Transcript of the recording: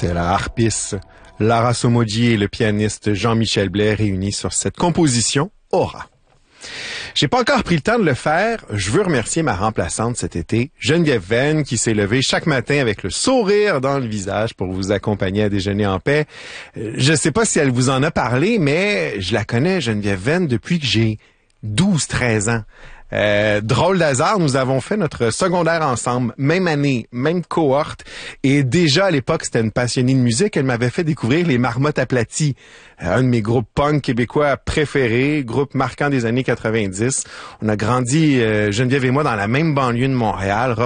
C'était la harpiste Lara Somogyi et le pianiste Jean-Michel Blais réunis sur cette composition Aura. J'ai pas encore pris le temps de le faire. Je veux remercier ma remplaçante cet été, Geneviève Venn, qui s'est levée chaque matin avec le sourire dans le visage pour vous accompagner à déjeuner en paix. Je sais pas si elle vous en a parlé, mais je la connais, Geneviève Venn, depuis que j'ai 12-13 ans. Drôle d'hasard, nous avons fait notre secondaire ensemble, même année, même cohorte, et déjà à l'époque, c'était une passionnée de musique. Elle m'avait fait découvrir les Marmottes aplaties, un de mes groupes punk québécois préférés, groupe marquant des années 90. On a grandi, Geneviève et moi, dans la même banlieue de Montréal,